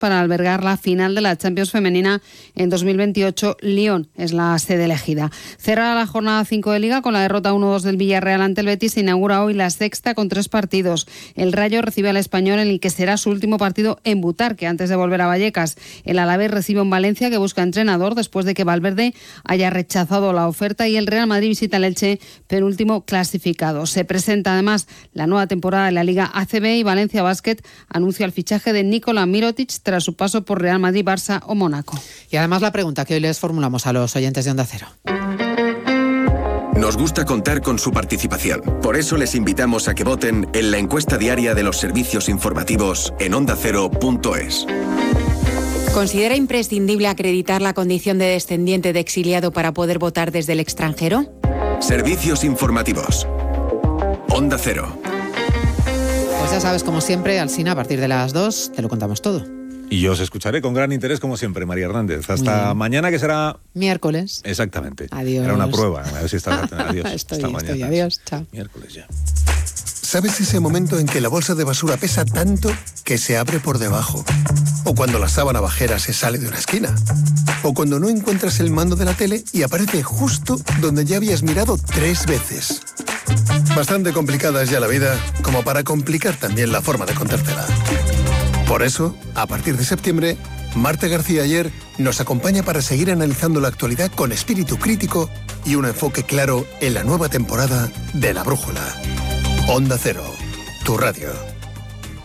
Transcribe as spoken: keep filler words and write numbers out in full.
para albergar la final de la Champions femenina en dos mil veintiocho. Lyon es la sede elegida. Cerra la jornada cinco de Liga con la derrota uno dos del Villarreal ante el Betis. Se inaugura hoy la sexta con tres partidos. El Rayo recibe al Español en el que será su último partido en Butarque antes de volver a Vallecas. El Alavés recibe un Valencia que busca entrenador después de que Valverde haya rechazado la oferta, y el Real Madrid visita el Elche, penúltimo clasificado. Se presenta además la nueva temporada de la Liga A C B y Valencia Basket anuncia el fichaje de Nikola Mirotic tras su paso por Real Madrid, Barça o Mónaco. Y además la pregunta que hoy les formulamos a los oyentes de Onda Cero. Nos gusta contar con su participación. Por eso les invitamos a que voten en la encuesta diaria de los servicios informativos en onda cero punto es. ¿Considera imprescindible acreditar la condición de descendiente de exiliado para poder votar desde el extranjero? Servicios informativos. Onda Cero. Pues ya sabes, como siempre, Alsina, a partir de las dos te lo contamos todo. Y yo os escucharé con gran interés, como siempre, María Hernández. Hasta Bien. mañana, que será... miércoles. Exactamente. Adiós. Era una prueba, a ver si está... Adiós. estoy, Hasta estoy, mañana. Adiós, chao. Miércoles ya. ¿Sabes ese momento en que la bolsa de basura pesa tanto que se abre por debajo? O cuando la sábana bajera se sale de una esquina. O cuando no encuentras el mando de la tele y aparece justo donde ya habías mirado tres veces. Bastante complicada es ya la vida, como para complicar también la forma de contártela. Por eso, a partir de septiembre, Marta García Ayer nos acompaña para seguir analizando la actualidad con espíritu crítico y un enfoque claro en la nueva temporada de La Brújula. Onda Cero, tu radio.